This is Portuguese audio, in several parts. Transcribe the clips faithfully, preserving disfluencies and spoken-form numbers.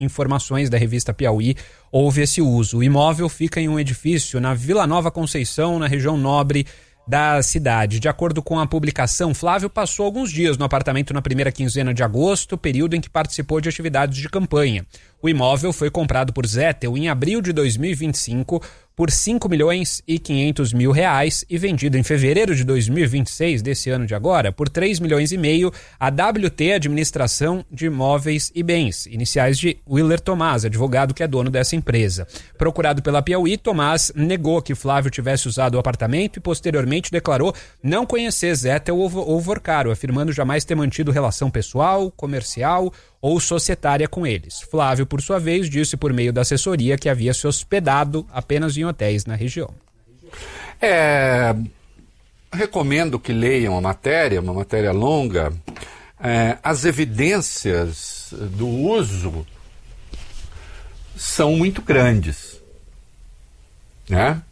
informações da revista Piauí, houve esse uso. O imóvel fica em um edifício na Vila Nova Conceição, na região nobre da cidade. De acordo com a publicação, Flávio passou alguns dias no apartamento na primeira quinzena de agosto, período em que participou de atividades de campanha. O imóvel foi comprado por Zettel em abril de dois mil e vinte e cinco por cinco milhões e quinhentos mil reais e vendido em fevereiro de dois mil e vinte e seis, desse ano de agora, por três milhões e meio a W T Administração de Imóveis e Bens, iniciais de Willer Tomás, advogado que é dono dessa empresa. Procurado pela Piauí, Tomás negou que Flávio tivesse usado o apartamento e posteriormente declarou não conhecer Zettel ou Vorcaro, afirmando jamais ter mantido relação pessoal, comercial ou societária com eles. Flávio, por sua vez, disse por meio da assessoria que havia se hospedado apenas em hotéis na região. É, recomendo que leiam a matéria, uma matéria longa. É, as evidências do uso são muito grandes, né?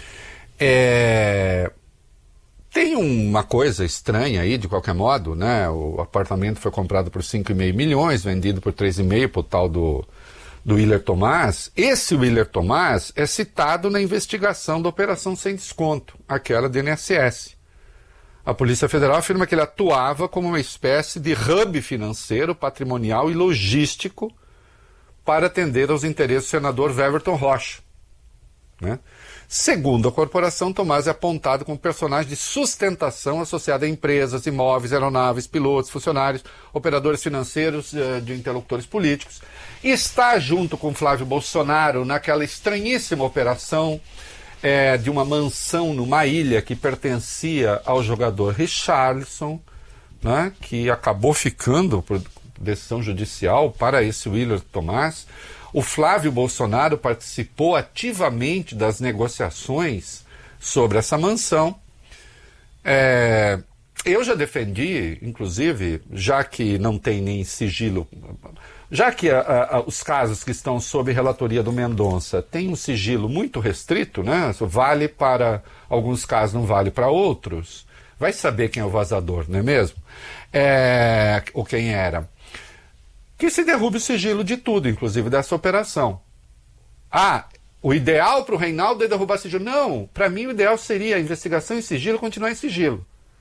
É... Tem uma coisa estranha aí, de qualquer modo, né? O apartamento foi comprado por cinco vírgula cinco milhões, vendido por três vírgula cinco por tal do, do Willer Tomás. Esse Willer Tomás é citado na investigação da Operação Sem Desconto, aquela do I N S S. A Polícia Federal afirma que ele atuava como uma espécie de hub financeiro, patrimonial e logístico para atender aos interesses do senador Weverton Rocha, né? Segundo a corporação, Tomás é apontado como personagem de sustentação associada a empresas, imóveis, aeronaves, pilotos, funcionários, operadores financeiros, de interlocutores políticos. E está junto com Flávio Bolsonaro naquela estranhíssima operação é, de uma mansão numa ilha que pertencia ao jogador Richarlison, né, que acabou ficando, por decisão judicial, para esse Willer Tomás. O Flávio Bolsonaro participou ativamente das negociações sobre essa mansão. É, eu já defendi, inclusive, já que não tem nem sigilo, já que a, a, os casos que estão sob relatoria do Mendonça têm um sigilo muito restrito, né? Vale para alguns casos, não vale para outros. Vai saber quem é o vazador, não é mesmo? É, ou quem era. Que se derrube o sigilo de tudo, inclusive dessa operação. Ah, o ideal para o Reinaldo é derrubar sigilo. Não, para mim o ideal seria a investigação em sigilo continuar em sigilo.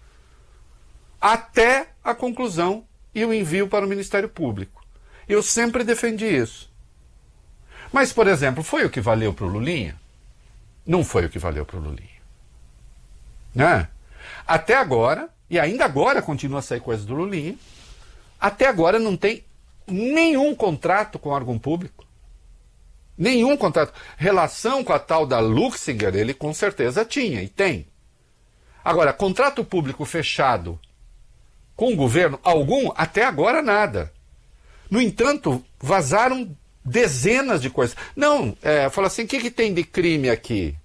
Até a conclusão e o envio para o Ministério Público. Eu sempre defendi isso. Mas, por exemplo, foi o que valeu para o Lulinha? Não foi o que valeu para o Lulinha. Né? Até agora, e ainda agora continua a sair coisa do Lulinha, até agora não tem nenhum contrato com órgão público. Nenhum contrato. Relação com a tal da Luxinger, ele com certeza tinha e tem. Agora, contrato público fechado com o governo, algum, até agora nada. No entanto, vazaram dezenas de coisas. Não, é, fala assim, o que, que tem de crime aqui?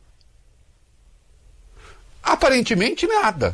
Aparentemente nada.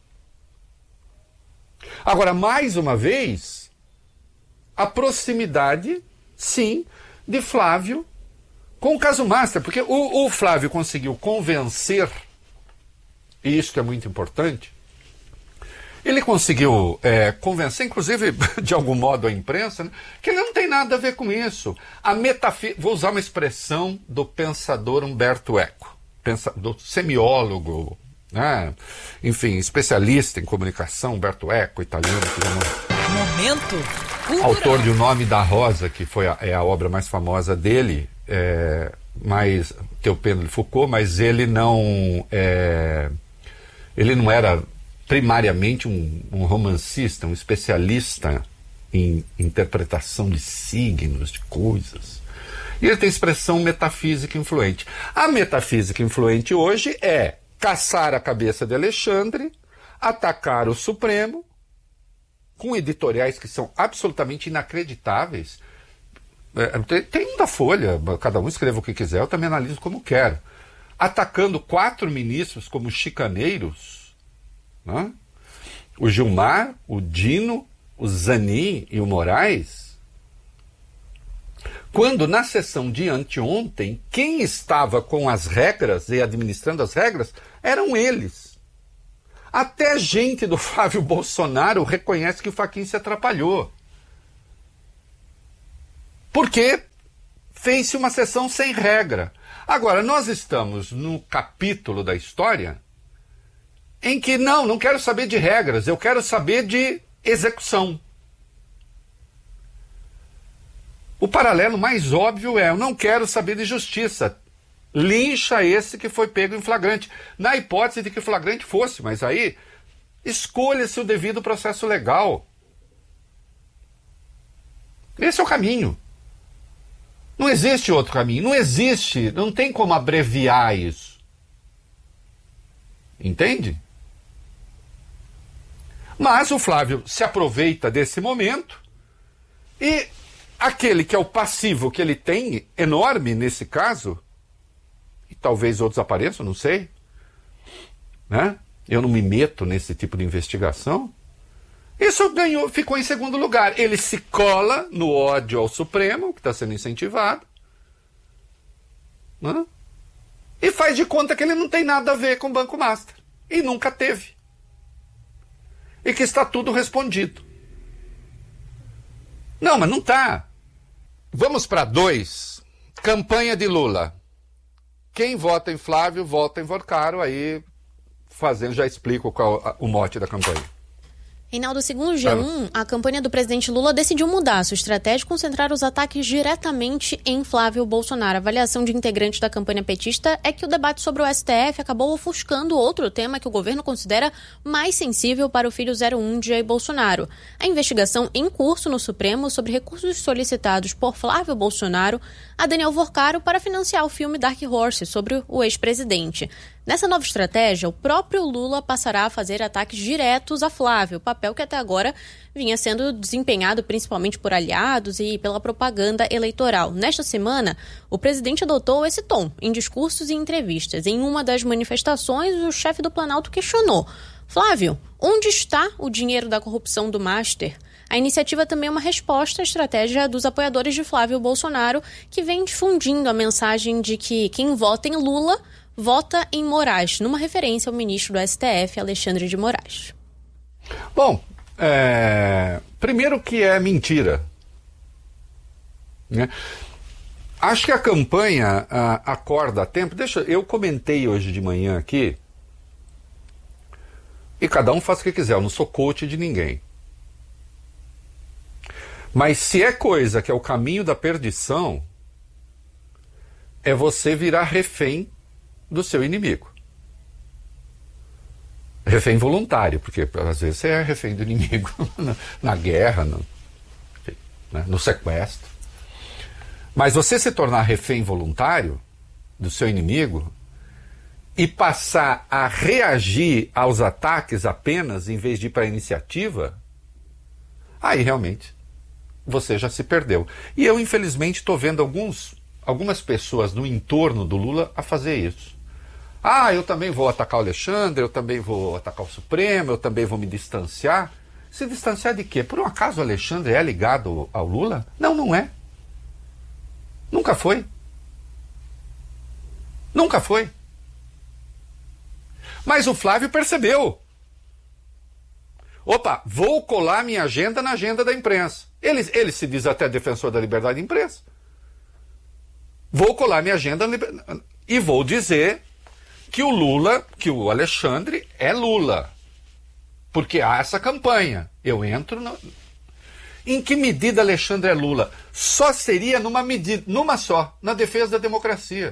Agora, mais uma vez, a proximidade, sim, de Flávio com o caso Master, porque o, o Flávio conseguiu convencer, e isso é muito importante, ele conseguiu é, convencer, inclusive, de algum modo, a imprensa, né, que ele não tem nada a ver com isso. A metafí... Vou usar uma expressão do pensador Umberto Eco, pensa... do semiólogo, né, enfim, especialista em comunicação, Umberto Eco, italiano, que já... Momento autor de O Nome da Rosa, que foi a, é a obra mais famosa dele, é, mais Teopêndio de Foucault, mas ele não é, ele não era primariamente um, um romancista, um especialista em interpretação de signos, de coisas. E ele tem expressão metafísica influente. A metafísica influente hoje é caçar a cabeça de Alexandre, atacar o Supremo, com editoriais que são absolutamente inacreditáveis. É, tem um da Folha, cada um escreva o que quiser, eu também analiso como quero. Atacando quatro ministros como chicaneiros, né? O Gilmar, o Dino, o Zanin e o Moraes, quando na sessão de anteontem, quem estava com as regras e administrando as regras eram eles. Até gente do Flávio Bolsonaro reconhece que o Fachin se atrapalhou. Porque fez-se uma sessão sem regra. Agora, nós estamos no capítulo da história em que, não, não quero saber de regras, eu quero saber de execução. O paralelo mais óbvio é, eu não quero saber de justiça. Lincha esse que foi pego em flagrante. Na hipótese de que flagrante fosse, mas aí escolha-se o devido processo legal. Esse é o caminho. Não existe outro caminho. Não existe, não tem como abreviar isso. Entende? Mas o Flávio se aproveita desse momento e aquele que é o passivo que ele tem, enorme nesse caso, e talvez outros apareçam, não sei, né? Eu não me meto nesse tipo de investigação. Isso ganhou, ficou em segundo lugar. Ele se cola no ódio ao Supremo, que está sendo incentivado, né? E faz de conta que ele não tem nada a ver com o Banco Master. E nunca teve. E que está tudo respondido. Não, mas não está. Vamos para dois. Campanha de Lula. Quem vota em Flávio, vota em Vorcaro. Aí, fazendo, já explico qual o mote da campanha. Reinaldo, segundo o G um, a campanha do presidente Lula decidiu mudar sua estratégia e concentrar os ataques diretamente em Flávio Bolsonaro. A avaliação de integrantes da campanha petista é que o debate sobre o S T F acabou ofuscando outro tema que o governo considera mais sensível para o filho zero um de Jair Bolsonaro. A investigação em curso no Supremo sobre recursos solicitados por Flávio Bolsonaro a Daniel Vorcaro para financiar o filme Dark Horse sobre o ex-presidente. Nessa nova estratégia, o próprio Lula passará a fazer ataques diretos a Flávio, papel que até agora vinha sendo desempenhado principalmente por aliados e pela propaganda eleitoral. Nesta semana, o presidente adotou esse tom em discursos e entrevistas. Em uma das manifestações, o chefe do Planalto questionou: Flávio, onde está o dinheiro da corrupção do Master? A iniciativa também é uma resposta à estratégia dos apoiadores de Flávio Bolsonaro, que vem difundindo a mensagem de que quem vota em Lula vota em Moraes, numa referência ao ministro do S T F, Alexandre de Moraes. Bom, é... primeiro que é mentira, né? Acho que a campanha a, acorda a tempo. Deixa, eu comentei hoje de manhã aqui, e cada um faz o que quiser, eu não sou coach de ninguém. Mas se é coisa que é o caminho da perdição, é você virar refém do seu inimigo. Refém voluntário, porque às vezes você é refém do inimigo na, na guerra, no, né, no sequestro. Mas você se tornar refém voluntário do seu inimigo e passar a reagir aos ataques apenas em vez de ir para a iniciativa, aí realmente você já se perdeu. E eu, infelizmente, estou vendo alguns, algumas pessoas no entorno do Lula a fazer isso. Ah, eu também vou atacar o Alexandre, eu também vou atacar o Supremo, eu também vou me distanciar. Se distanciar de quê? Por um acaso o Alexandre é ligado ao Lula? Não, não é. Nunca foi. Nunca foi. Mas o Flávio percebeu. Opa, vou colar minha agenda na agenda da imprensa. Ele, ele se diz até defensor da liberdade de imprensa. Vou colar minha agenda e vou dizer que o Lula, que o Alexandre é Lula. Porque há essa campanha. Eu entro... No... Em que medida Alexandre é Lula? Só seria numa medida, numa só, na defesa da democracia.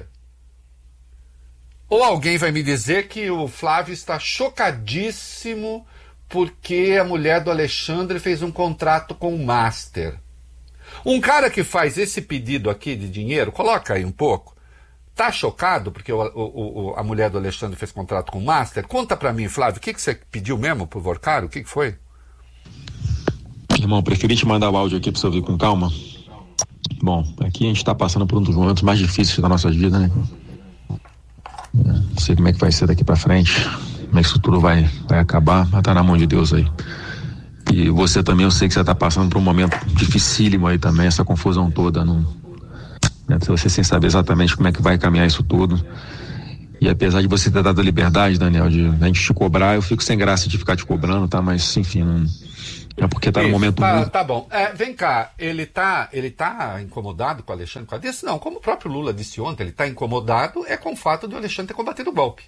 Ou alguém vai me dizer que o Flávio está chocadíssimo porque a mulher do Alexandre fez um contrato com o Master. Um cara que faz esse pedido aqui de dinheiro, coloca aí um pouco, tá chocado porque o, o, o, a mulher do Alexandre fez contrato com o Master? Conta pra mim, Flávio, o que, que você pediu mesmo pro Vorcaro? O que, que foi? Irmão, preferi te mandar o áudio aqui pra você ouvir com calma. Bom, aqui a gente tá passando por um dos momentos mais difíceis da nossa vida, né? Não sei como é que vai ser daqui pra frente, como é que isso tudo vai, vai acabar, mas tá na mão de Deus aí. E você também, eu sei que você tá passando por um momento dificílimo aí também, essa confusão toda, não, né? Você sem saber exatamente como é que vai caminhar isso tudo. E apesar de você ter dado a liberdade, Daniel, de a gente te cobrar, eu fico sem graça de ficar te cobrando, tá? Mas, enfim, não, É porque está no momento... Tá, muito... tá bom. É, vem cá, ele está ele tá incomodado com o Alexandre por causa disso? Não, como o próprio Lula disse ontem, ele está incomodado é com o fato do Alexandre ter combatido o golpe.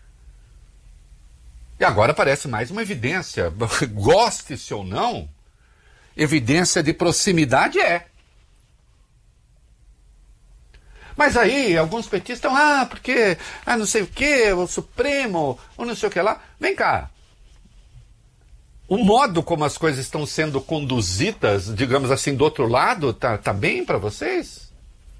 E agora aparece mais uma evidência, goste-se ou não, evidência de proximidade é. Mas aí, alguns petistas estão, ah, porque, ah, não sei o que, o Supremo, ou não sei o que lá. Vem cá. O modo como as coisas estão sendo conduzidas, digamos assim, do outro lado, tá, tá bem para vocês?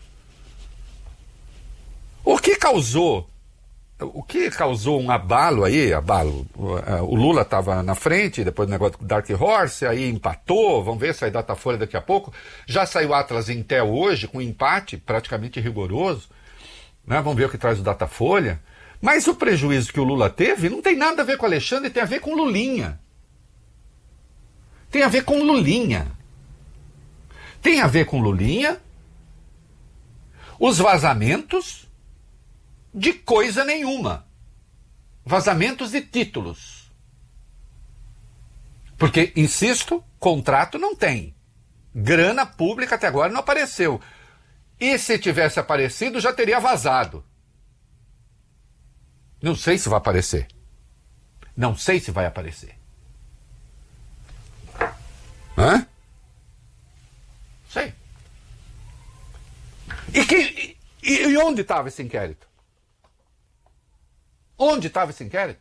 O que causou, o que causou um abalo aí, abalo, o Lula estava na frente, depois do negócio do Dark Horse, aí empatou, vamos ver se vai Datafolha daqui a pouco, já saiu Atlas Intel hoje, com empate praticamente rigoroso, né? Vamos ver o que traz o Datafolha, mas o prejuízo que o Lula teve não tem nada a ver com o Alexandre, tem a ver com o Lulinha. Tem a ver com Lulinha. Tem a ver com Lulinha, os vazamentos de coisa nenhuma. Vazamentos de títulos. Porque, insisto, contrato não tem. Grana pública até agora não apareceu. E se tivesse aparecido, já teria vazado. Não sei se vai aparecer. Não sei se vai aparecer. Hã? Sei. E, que, e, e onde estava esse inquérito? Onde estava esse inquérito?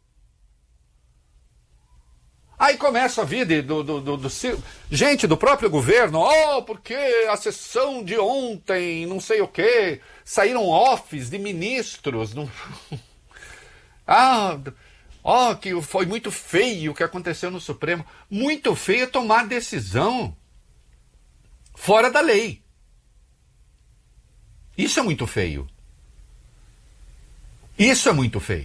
Aí começa a vida do, do, do, do, do gente do próprio governo, oh, porque a sessão de ontem, não sei o quê, saíram offs de ministros. Não... ah, ó, oh, que foi muito feio o que aconteceu no Supremo. Muito feio tomar decisão fora da lei. Isso é muito feio. Isso é muito feio.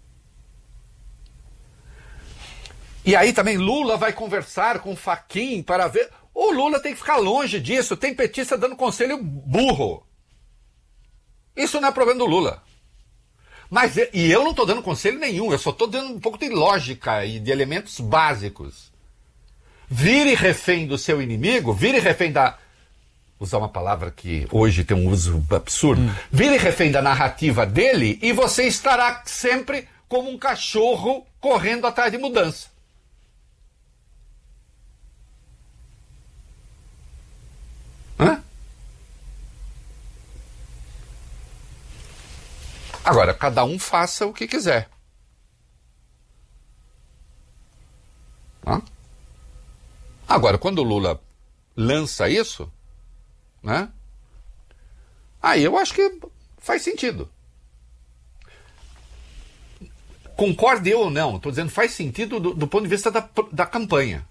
E aí também Lula vai conversar com o Fachin para ver... O Lula tem que ficar longe disso. Tem petista dando conselho burro. Isso não é problema do Lula. Mas, e eu não estou dando conselho nenhum, eu só estou dando um pouco de lógica e de elementos básicos. Vire refém do seu inimigo, vire refém da... Usar uma palavra que hoje tem um uso absurdo. Hum. Vire refém da narrativa dele e você estará sempre como um cachorro correndo atrás de mudança. Hã? Agora, cada um faça o que quiser. Hã? Agora, quando o Lula lança isso, né? Aí eu acho que faz sentido. Concorde eu ou não, estou dizendo faz sentido do, do ponto de vista da, da campanha.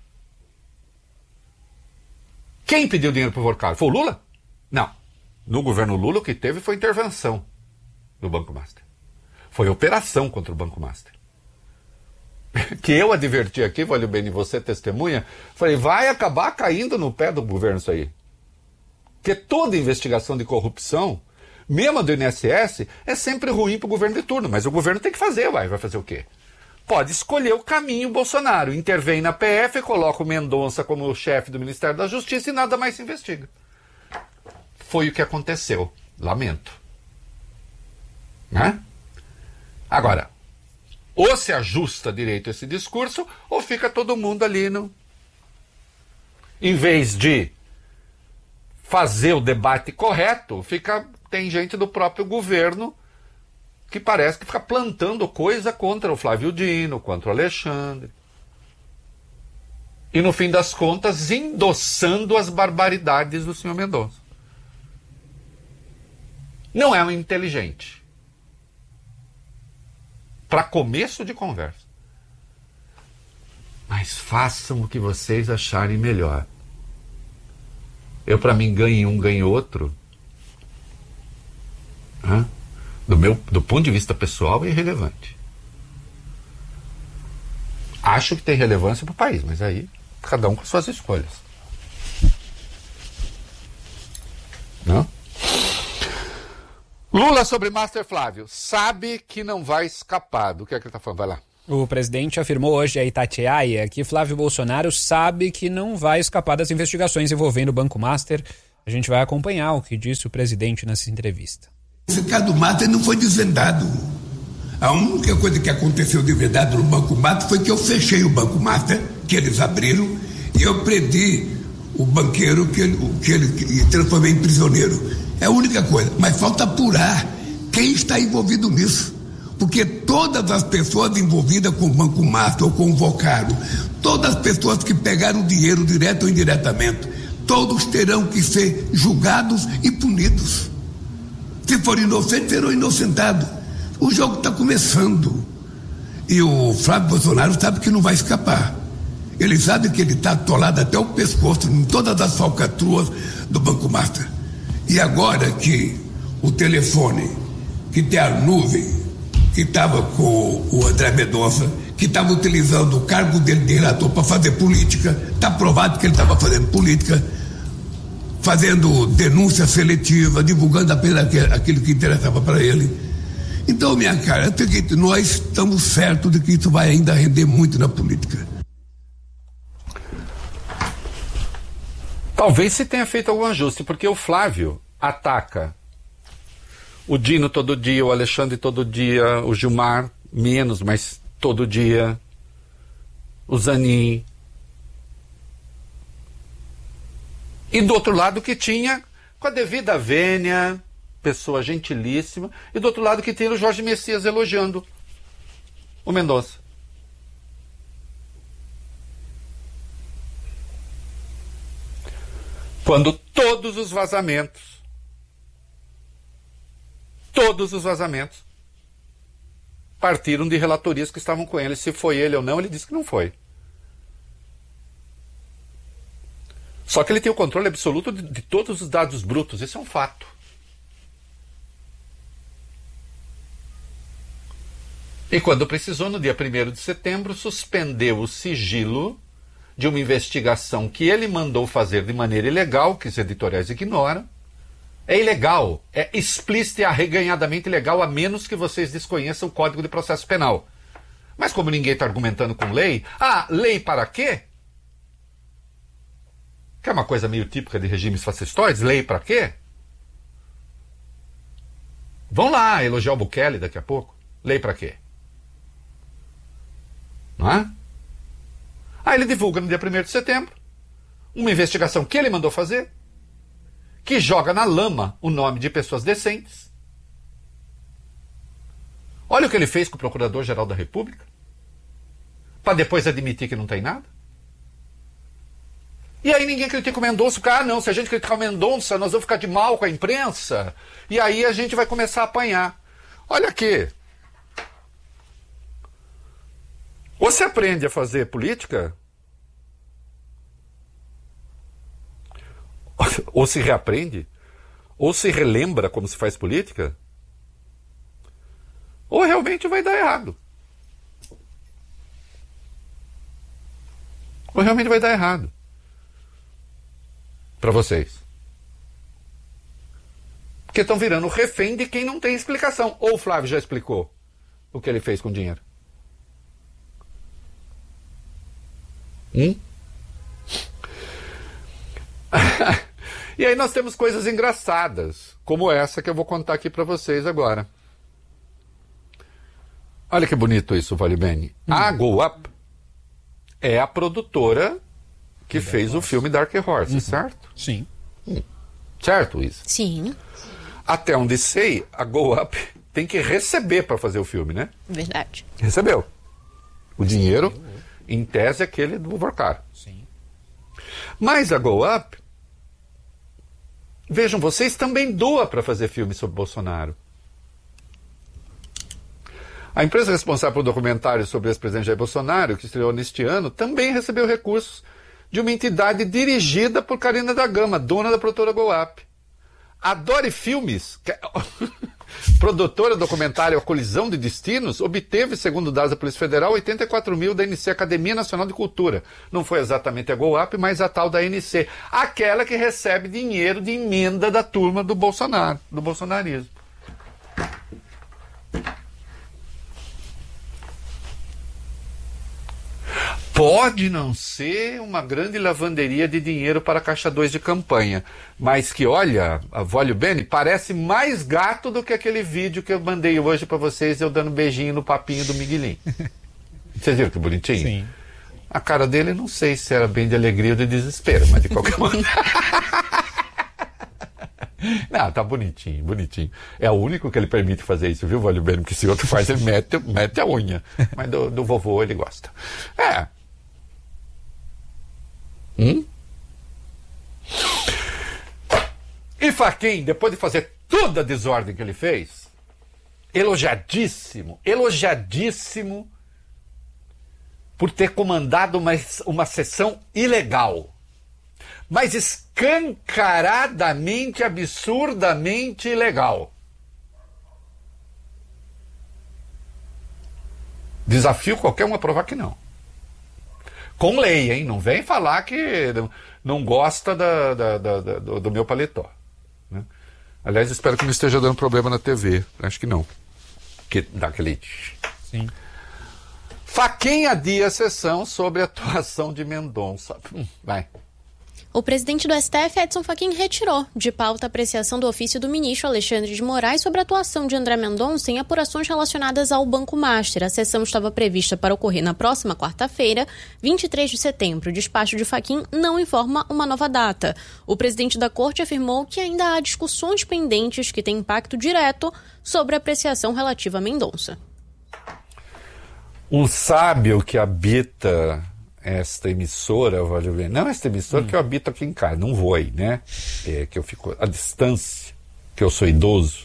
Quem pediu dinheiro para o Vorkal? Foi o Lula? Não. No governo Lula o que teve foi intervenção do Banco Master. Foi operação contra o Banco Master. Que eu adverti aqui, valeu bem, e você testemunha, falei, vai acabar caindo no pé do governo isso aí. Porque toda investigação de corrupção, mesmo a do I N S S, é sempre ruim para o governo de turno, mas o governo tem que fazer, vai, vai fazer o quê? Pode escolher o caminho Bolsonaro, intervém na P F, coloca o Mendonça como chefe do Ministério da Justiça e nada mais se investiga. Foi o que aconteceu, lamento. Né? Agora, ou se ajusta direito esse discurso, ou fica todo mundo ali no... Em vez de fazer o debate correto, fica... tem gente do próprio governo que parece que fica plantando coisa contra o Flávio Dino, contra o Alexandre. E no fim das contas, endossando as barbaridades do senhor Mendonça. Não é um inteligente. Para começo de conversa. Mas façam o que vocês acharem melhor. Eu, para mim, ganho um, ganho outro. Hã? Do, meu, do ponto de vista pessoal, é irrelevante. Acho que tem relevância para o país, mas aí, cada um com suas escolhas. Não? Lula sobre Master Flávio. Sabe que não vai escapar. Do que é que ele está falando? Vai lá. O presidente afirmou hoje a Itatiaia que Flávio Bolsonaro sabe que não vai escapar das investigações envolvendo o Banco Master. A gente vai acompanhar o que disse o presidente nessa entrevista. Esse caso do Master não foi desvendado. A única coisa que aconteceu de verdade no Banco Master foi que eu fechei o Banco Master, que eles abriram, e eu prendi o banqueiro que ele, que ele que transformei em prisioneiro. É a única coisa. Mas falta apurar quem está envolvido nisso. Porque todas as pessoas envolvidas com o Banco Master ou com o Vocaro, todas as pessoas que pegaram dinheiro direto ou indiretamente, todos terão que ser julgados e punidos. Se for inocente, serão inocentados. O jogo está começando. E o Flávio Bolsonaro sabe que não vai escapar. Ele sabe que ele está atolado até o pescoço em todas as falcatruas do Banco Master. E agora que o telefone, que tem a nuvem, que estava com o André Mendonça, que estava utilizando o cargo dele de relator para fazer política, está provado que ele estava fazendo política, fazendo denúncia seletiva, divulgando apenas aquilo que interessava para ele. Então, minha cara, é o seguinte, nós estamos certos de que isso vai ainda render muito na política. Talvez se tenha feito algum ajuste, porque o Flávio ataca o Dino todo dia, o Alexandre todo dia, o Gilmar menos, mas todo dia, o Zanin. E do outro lado que tinha, com a devida vênia, pessoa gentilíssima, e do outro lado que tinha o Jorge Messias elogiando o Mendonça. Quando todos os vazamentos Todos os vazamentos partiram de relatorias que estavam com ele. Se foi ele ou não, ele disse que não foi. Só que ele tem o controle absoluto de, de todos os dados brutos. Isso é um fato. E quando precisou, no dia primeiro de setembro, suspendeu o sigilo de uma investigação que ele mandou fazer de maneira ilegal, que os editoriais ignoram. É ilegal, é explícito e arreganhadamente ilegal, a menos que vocês desconheçam o Código de Processo Penal. Mas como ninguém está argumentando com lei, ah, lei para quê? Que é uma coisa meio típica de regimes fascistoides, lei para quê? Vão lá elogiar o Bukele daqui a pouco. Lei para quê? Não é? Aí ele divulga no dia primeiro de setembro uma investigação que ele mandou fazer, que joga na lama o nome de pessoas decentes. Olha o que ele fez com o Procurador-Geral da República, para depois admitir que não tem nada. E aí ninguém critica o Mendonça, porque, ah não, se a gente criticar o Mendonça, nós vamos ficar de mal com a imprensa, e aí a gente vai começar a apanhar. Olha aqui. Ou se aprende a fazer política, ou se reaprende, ou se relembra como se faz política, ou realmente vai dar errado. Ou realmente vai dar errado. Para vocês. Porque estão virando refém de quem não tem explicação. Ou o Flávio já explicou o que ele fez com o dinheiro? Hum? E aí nós temos coisas engraçadas, como essa que eu vou contar aqui para vocês agora. Olha que bonito isso, Vale Bene. Hum. A Go Up é a produtora que Dark fez Horse. O filme Dark Horse, uhum. Certo? Sim. Hum. Certo, Isa? Sim. Até onde sei, a Go Up tem que receber para fazer o filme, né? Verdade. Recebeu. O dinheiro, em tese, é aquele do Vocaro. Sim. Mas a Go Up, vejam, vocês também doa para fazer filme sobre Bolsonaro. A empresa responsável pelo documentário sobre o ex-presidente Jair Bolsonaro, que estreou neste ano, também recebeu recursos de uma entidade dirigida por Karina da Gama, dona da produtora Go Up. A Dori Filmes, que é produtora do documentário A Colisão de Destinos, obteve, segundo dados da Polícia Federal, oitenta e quatro mil da N C, Academia Nacional de Cultura. Não foi exatamente a Go Up, mas a tal da N C. Aquela que recebe dinheiro de emenda da turma do Bolsonaro, do bolsonarismo. pode não ser uma grande lavanderia de dinheiro para caixa dois de campanha, mas que, olha, a Voglio Bene parece mais gato do que aquele vídeo que eu mandei hoje para vocês, eu dando beijinho no papinho do Miguelinho. Vocês viram que bonitinho? Sim. A cara dele, não sei se era bem de alegria ou de desespero, mas de qualquer modo... Não, tá bonitinho, bonitinho. É o único que ele permite fazer isso, viu, Voglio Bene? Porque se outro faz, ele mete, mete a unha. Mas do, do vovô ele gosta. É. Hum? E Fachin, depois de fazer toda a desordem que ele fez, elogiadíssimo, elogiadíssimo por ter comandado uma, uma sessão ilegal, mas escancaradamente, absurdamente ilegal. Desafio qualquer um a provar que não. Com lei, hein? Não vem falar que não gosta da, da, da, da, do, do meu paletó. Né? Aliás, espero que não esteja dando problema na T V. Acho que não. Que dá aquele... Sim. Fachin adia a sessão sobre a atuação de Mendonça. Hum, vai. O presidente do S T F, Edson Fachin, retirou de pauta a apreciação do ofício do ministro Alexandre de Moraes sobre a atuação de André Mendonça em apurações relacionadas ao Banco Master. A sessão estava prevista para ocorrer na próxima quarta-feira, vinte e três de setembro. O despacho de Fachin não informa uma nova data. O presidente da corte afirmou que ainda há discussões pendentes que têm impacto direto sobre a apreciação relativa a Mendonça. Um sábio que habita esta emissora, Voglio Bene, não esta emissora hum. que eu habito aqui em casa, não vou aí, né? É que eu fico à distância, que eu sou idoso.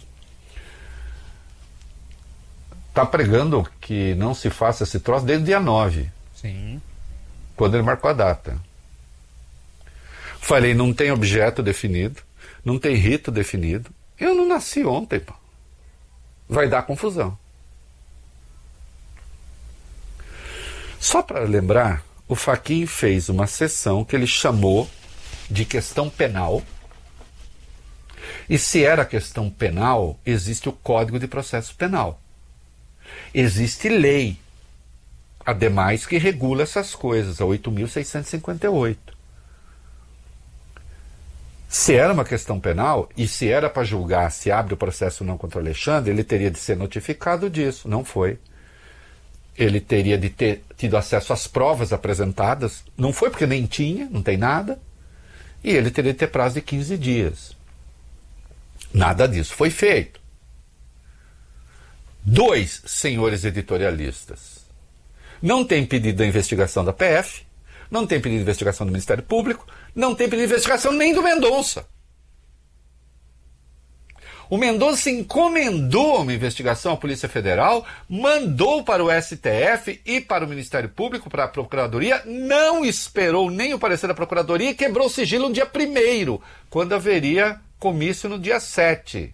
Tá pregando que não se faça esse troço desde o dia nove. Sim. Quando ele marcou a data. Falei, não tem objeto definido, não tem rito definido. Eu não nasci ontem, pô. Vai dar confusão. Só para lembrar, o Fachin fez uma sessão que ele chamou de questão penal. E se era questão penal, existe o Código de Processo Penal. Existe lei, ademais, que regula essas coisas, a oito mil seiscentos e cinquenta e oito. Se era uma questão penal, e se era para julgar se abre o processo não contra o Alexandre, ele teria de ser notificado disso. Não foi. Ele teria de ter tido acesso às provas apresentadas, não foi porque nem tinha, não tem nada, e ele teria de ter prazo de quinze dias. Nada disso foi feito. Dois senhores editorialistas. Não tem pedido da investigação da P F, não tem pedido de investigação do Ministério Público, não tem pedido de investigação nem do Mendonça. O Mendonça encomendou uma investigação à Polícia Federal, mandou para o S T F e para o Ministério Público, para a Procuradoria, não esperou nem o parecer da Procuradoria e quebrou o sigilo no dia primeiro, quando haveria comício no dia sete.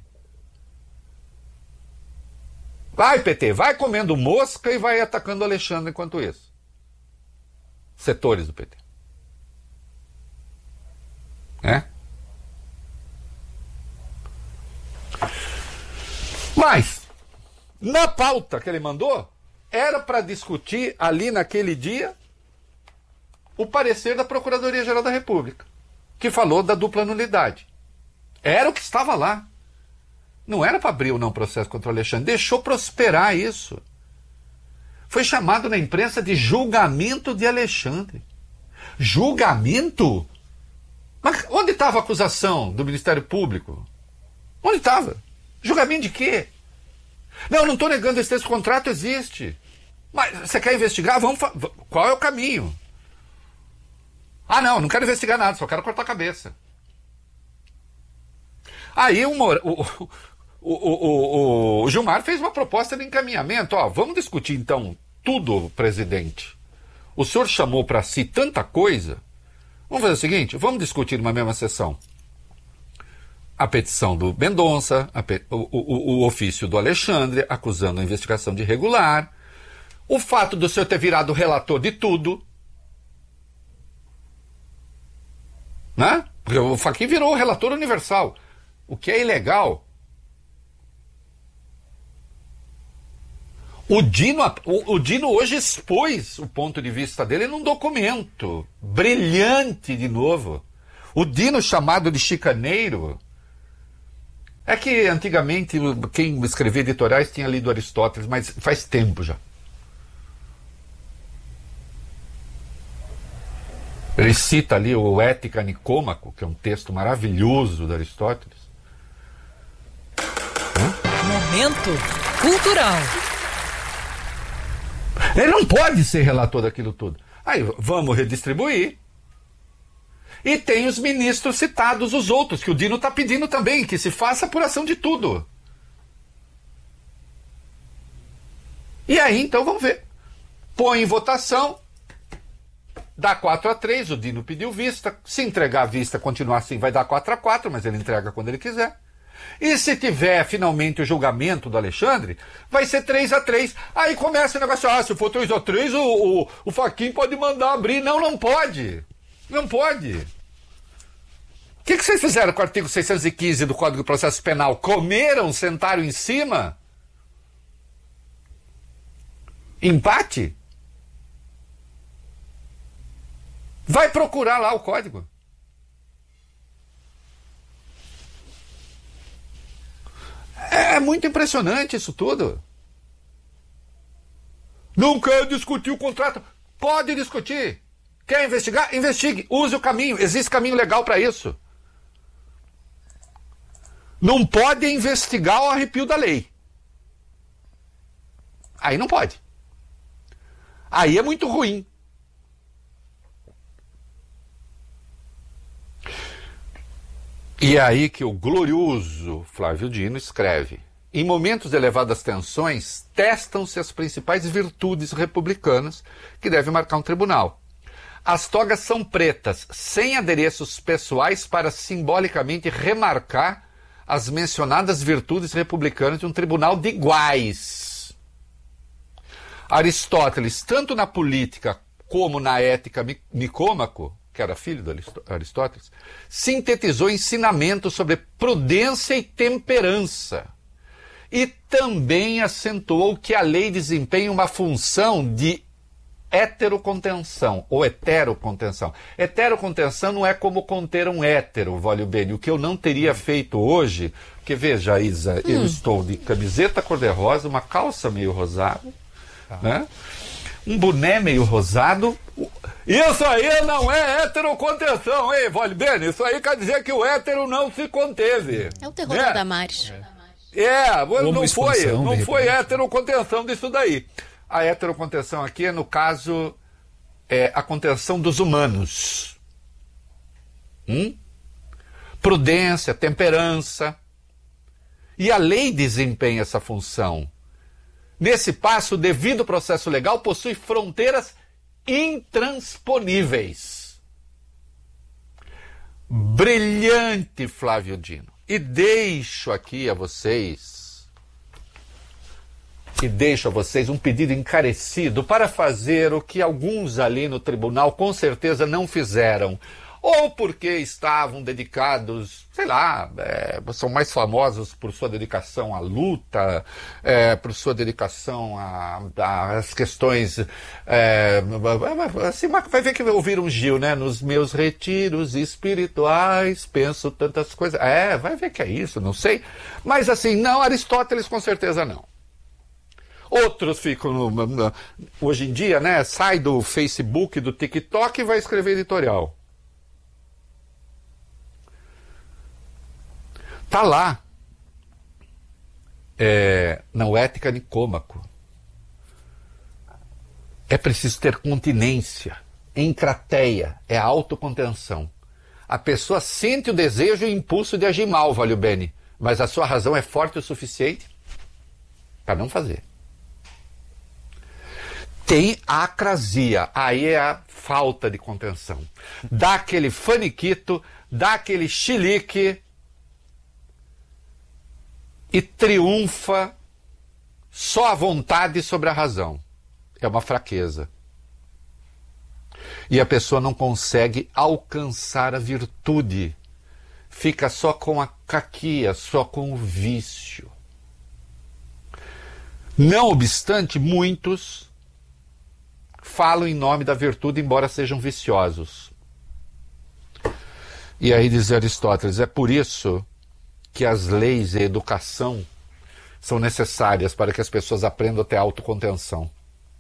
Vai, P T, vai comendo mosca e vai atacando o Alexandre enquanto isso. Setores do P T. É? Mas, na pauta que ele mandou, era para discutir ali naquele dia o parecer da Procuradoria-Geral da República, que falou da dupla nulidade. Era o que estava lá. Não era para abrir ou não processo contra o Alexandre, deixou prosperar isso. Foi chamado na imprensa de julgamento de Alexandre. Julgamento? Mas onde estava a acusação do Ministério Público? Onde estava? Julgamento de quê? Não, não estou negando esse texto, o contrato existe. Mas você quer investigar? Vamos fa... Qual é o caminho? Ah, não, não quero investigar nada, só quero cortar a cabeça. Aí o, Mor... o, o, o, o, o Gilmar fez uma proposta de encaminhamento. Ó, vamos discutir então tudo, presidente. O senhor chamou para si tanta coisa. Vamos fazer o seguinte, vamos discutir numa mesma sessão a petição do Mendonça, a pe... o, o, o ofício do Alexandre, acusando a investigação de irregular, o fato do senhor ter virado relator de tudo, né? Porque o Fachin virou relator universal, o que é ilegal. O Dino, o, o Dino hoje expôs o ponto de vista dele num documento brilhante de novo. O Dino, chamado de chicaneiro, é que antigamente quem escrevia editoriais tinha lido Aristóteles, mas faz tempo já. Ele cita ali o Ética Nicômaco, que é um texto maravilhoso de Aristóteles. Momento cultural. Ele não pode ser relator daquilo tudo. Aí vamos redistribuir. E tem os ministros citados, os outros, que o Dino está pedindo também, que se faça apuração de tudo. E aí, então, vamos ver. Põe em votação, dá quatro a três, o Dino pediu vista. Se entregar a vista, continuar assim, vai dar quatro a quatro, mas ele entrega quando ele quiser. E se tiver finalmente o julgamento do Alexandre, vai ser três a três. Aí começa o negócio, ah, se for três a três, o, o, o Fachin pode mandar abrir. Não, não pode. Não pode. O que, que vocês fizeram com o artigo seiscentos e quinze do Código de Processo Penal? Comeram, sentaram em cima? Empate? Vai procurar lá o código. É muito impressionante isso tudo. Não quer discutir o contrato? Pode discutir. Quer investigar? Investigue. Use o caminho. Existe caminho legal para isso. Não pode investigar o arrepio da lei. Aí não pode. Aí é muito ruim. E é aí que o glorioso Flávio Dino escreve: em momentos de elevadas tensões, testam-se as principais virtudes republicanas que devem marcar um tribunal. As togas são pretas, sem adereços pessoais para simbolicamente remarcar as mencionadas virtudes republicanas de um tribunal de iguais. Aristóteles, tanto na política como na ética Nicômaco, que era filho de Aristóteles, sintetizou ensinamentos sobre prudência e temperança. E também acentuou que a lei desempenha uma função de heterocontenção, ou heterocontenção. Heterocontenção não é como conter um hétero, vale o bem. O que eu não teria feito hoje, porque veja, Isa, hum. eu estou de camiseta cor-de-rosa, uma calça meio rosada, tá. né? Um boné meio rosado. Isso aí não é heterocontenção, hein, vale bem? Isso aí quer dizer que o hétero não se conteve. É o terror é. da Damares. É, é não foi, não foi heterocontenção disso daí. A heterocontenção aqui é, no caso, é a contenção dos humanos. Hum? Prudência, temperança. E a lei desempenha essa função. Nesse passo, o devido processo legal possui fronteiras intransponíveis. Brilhante, Flávio Dino. E deixo aqui a vocês... E deixo a vocês um pedido encarecido para fazer o que alguns ali no tribunal com certeza não fizeram. Ou porque estavam dedicados, sei lá, é, são mais famosos por sua dedicação à luta, é, por sua dedicação às questões... É, assim, vai ver que ouviram Gil, né? Nos meus retiros espirituais penso tantas coisas. É, vai ver que é isso, não sei. Mas assim, não, Aristóteles com certeza não. Outros ficam, no, no, hoje em dia, né, sai do Facebook, do TikTok e vai escrever editorial. Tá lá, é, na Ética Nicômaco. É preciso ter continência, encrateia, é a autocontenção. A pessoa sente o desejo e o impulso de agir mal, vale o bene, mas a sua razão é forte o suficiente para não fazer. Tem a acrasia, aí é a falta de contenção. Dá aquele faniquito, dá aquele chilique e triunfa só a vontade sobre a razão. É uma fraqueza. E a pessoa não consegue alcançar a virtude. Fica só com a caquia, só com o vício. Não obstante, muitos falam em nome da virtude, embora sejam viciosos. E aí diz Aristóteles, é por isso que as leis e a educação são necessárias para que as pessoas aprendam a ter autocontenção.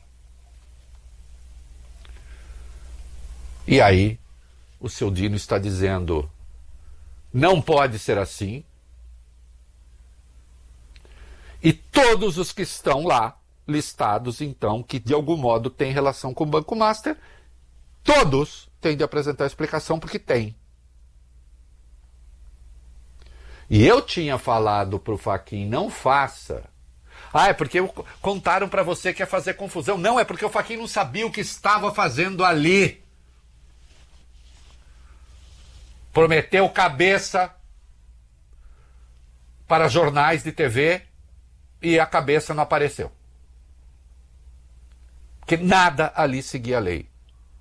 E aí, o seu Dino está dizendo, não pode ser assim. E todos os que estão lá, listados, então, que de algum modo têm relação com o Banco Master, todos têm de apresentar a explicação porque tem. E eu tinha falado para o Fachin, não faça. Ah, é porque contaram para você que ia fazer confusão. Não, é porque o Fachin não sabia o que estava fazendo ali. Prometeu cabeça para jornais de T V e a cabeça não apareceu. Porque nada ali seguia a lei.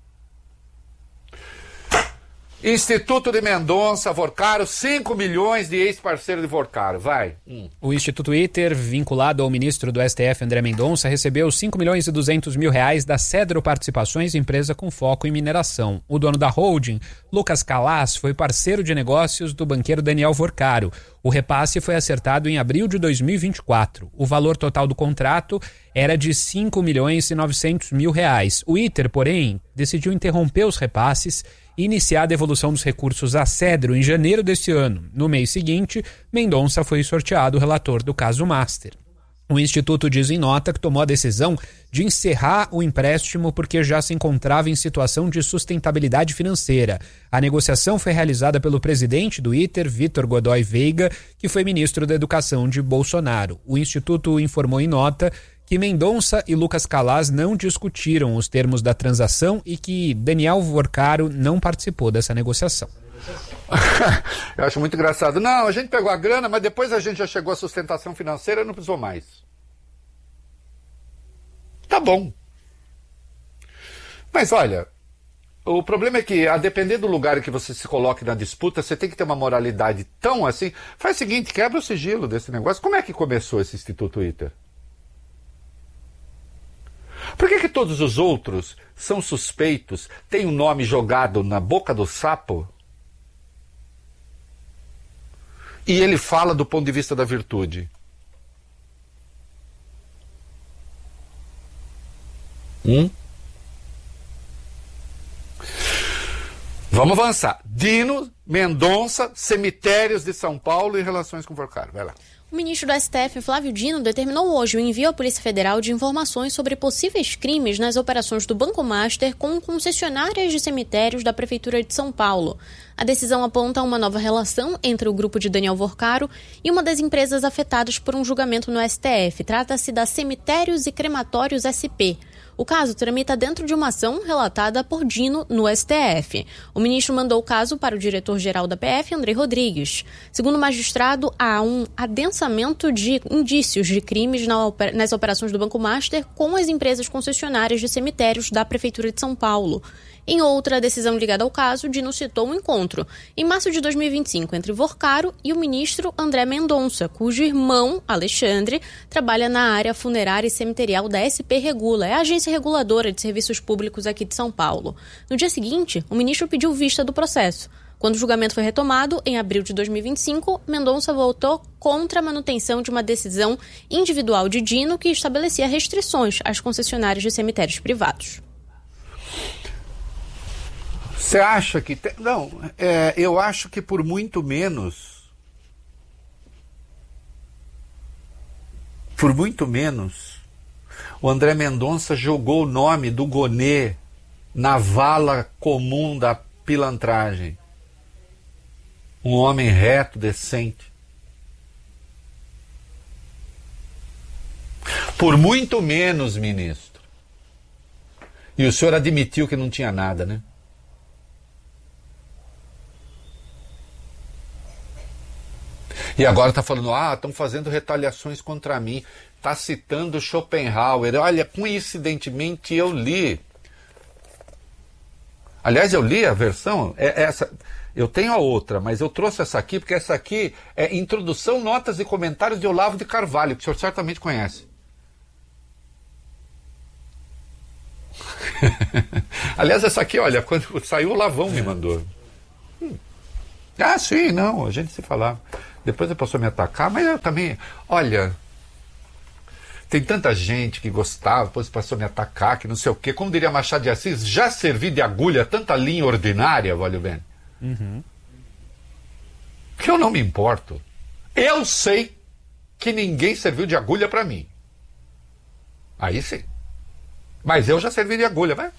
Instituto de Mendonça, Vorcaro, cinco milhões de ex-parceiro de Vorcaro. Vai. Hum. O Instituto ITER, vinculado ao ministro do S T F, André Mendonça, recebeu cinco milhões e duzentos mil reais da Cedro Participações, empresa com foco em mineração. O dono da holding, Lucas Calas, foi parceiro de negócios do banqueiro Daniel Vorcaro. O repasse foi acertado em abril de dois mil e vinte e quatro. O valor total do contrato era de cinco milhões e novecentos mil reais. O ITER, porém, decidiu interromper os repasses e iniciar a devolução dos recursos à Cedro em janeiro deste ano. No mês seguinte, Mendonça foi sorteado relator do caso Master. O Instituto diz em nota que tomou a decisão de encerrar o empréstimo porque já se encontrava em situação de sustentabilidade financeira. A negociação foi realizada pelo presidente do ITER, Vitor Godoy Veiga, que foi ministro da Educação de Bolsonaro. O Instituto informou em nota que Mendonça e Lucas Calas não discutiram os termos da transação e que Daniel Vorcaro não participou dessa negociação. Eu acho muito engraçado. Não, a gente pegou a grana, mas depois a gente já chegou à sustentação financeira e não precisou mais. Tá bom. Mas olha, o problema é que, a depender do lugar em que você se coloque na disputa, você tem que ter uma moralidade tão assim. Faz o seguinte, quebra o sigilo desse negócio. Como é que começou esse Instituto ITER? Por que que todos os outros são suspeitos, têm o nome jogado na boca do sapo? E ele fala do ponto de vista da virtude. Hum? Vamos avançar. Dino, Mendonça, cemitérios de São Paulo e relações com o Vorcaro. Vai lá. O ministro do S T F, Flávio Dino, determinou hoje o envio à Polícia Federal de informações sobre possíveis crimes nas operações do Banco Master com concessionárias de cemitérios da Prefeitura de São Paulo. A decisão aponta uma nova relação entre o grupo de Daniel Vorcaro e uma das empresas afetadas por um julgamento no S T F. Trata-se da Cemitérios e Crematórios S P. O caso tramita dentro de uma ação relatada por Dino no S T F. O ministro mandou o caso para o diretor-geral da P F, André Rodrigues. Segundo o magistrado, há um adensamento de indícios de crimes nas operações do Banco Master com as empresas concessionárias de cemitérios da Prefeitura de São Paulo. Em outra decisão ligada ao caso, Dino citou um encontro em março de dois mil e vinte e cinco entre Vorcaro e o ministro André Mendonça, cujo irmão, Alexandre, trabalha na área funerária e cemiterial da S P Regula, é a agência reguladora de serviços públicos aqui de São Paulo. No dia seguinte, o ministro pediu vista do processo. Quando o julgamento foi retomado, em abril de dois mil e vinte e cinco, Mendonça votou contra a manutenção de uma decisão individual de Dino que estabelecia restrições às concessionárias de cemitérios privados. Você acha que... Tem... Não, é, eu acho que por muito menos... Por muito menos... O André Mendonça jogou o nome do Gonê na vala comum da pilantragem. Um homem reto, decente. Por muito menos, ministro. E o senhor admitiu que não tinha nada, né? E agora está falando, ah, estão fazendo retaliações contra mim. Está citando Schopenhauer. Olha, coincidentemente eu li. Aliás, eu li a versão, é essa, eu tenho a outra, mas eu trouxe essa aqui, porque essa aqui é Introdução, Notas e Comentários de Olavo de Carvalho, que o senhor certamente conhece. Aliás, essa aqui, olha, quando saiu o Lavão me mandou. Hum. Ah, sim, não, a gente se falava. Depois ele passou a me atacar, mas eu também, olha, tem tanta gente que gostava, depois passou a me atacar, que não sei o quê. Como diria Machado de Assis, já servi de agulha tanta linha ordinária, valeu bem. Uhum. Que eu não me importo. Eu sei que ninguém serviu de agulha para mim. Aí sim. Mas eu já servi de agulha, vai.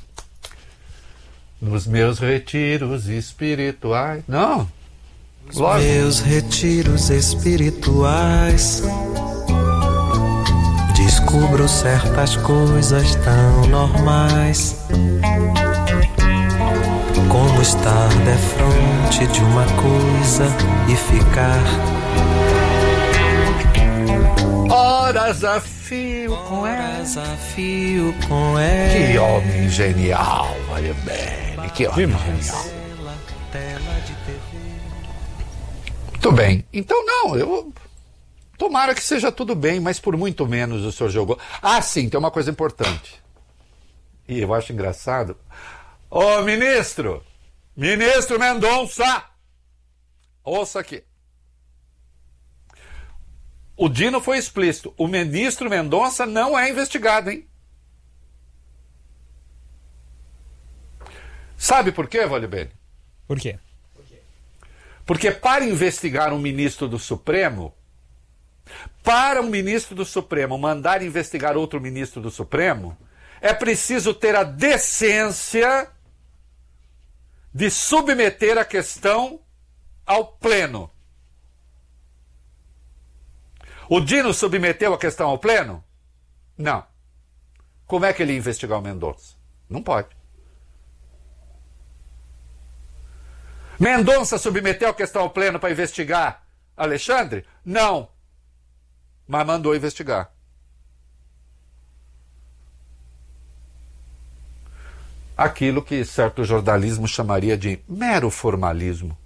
Nos meus retiros espirituais. Não. Nos meus retiros espirituais descubro certas coisas tão normais, como estar defronte de uma coisa e ficar horas a fio com ela. Horas a fio com ela. Que homem genial, olha bem. Que homem genial. Muito bem. Então, não, eu... Tomara que seja tudo bem, mas por muito menos o senhor jogou. Ah, sim, tem uma coisa importante. E eu acho engraçado. Ô, ministro! Ministro Mendonça! Ouça aqui. O Dino foi explícito. O ministro Mendonça não é investigado, hein? Sabe por quê, Valibene? Por quê? Porque para investigar um ministro do Supremo, para um ministro do Supremo mandar investigar outro ministro do Supremo, é preciso ter a decência de submeter a questão ao pleno. O Dino submeteu a questão ao pleno? Não. Como é que ele ia investigar o Mendonça? Não pode. Mendonça submeteu a questão ao pleno para investigar Alexandre? Não. Mas mandou investigar. Aquilo que certo jornalismo chamaria de mero formalismo.